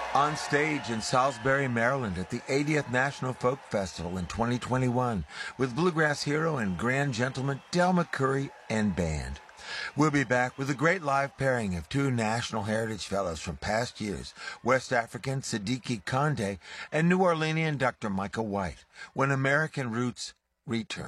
On stage in Salisbury, Maryland at the 80th National Folk Festival in 2021 with bluegrass hero and grand gentleman Del McCoury and band. We'll be back with a great live pairing of two National Heritage Fellows from past years, West African Siddiqui Konde and New Orleanian Dr. Michael White, when American Roots return.